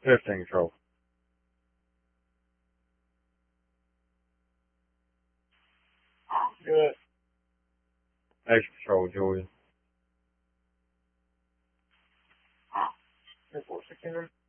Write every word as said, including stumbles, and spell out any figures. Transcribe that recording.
Fifteen control. Good. Extra control, Julian. Four sixteen.